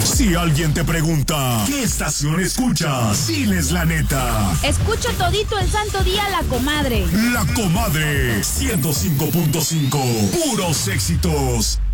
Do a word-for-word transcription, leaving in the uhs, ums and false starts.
Si alguien te pregunta, ¿qué estación escuchas? Diles la neta. Escucho todito el santo día La Comadre. La Comadre, ciento cinco punto cinco. Puros éxitos.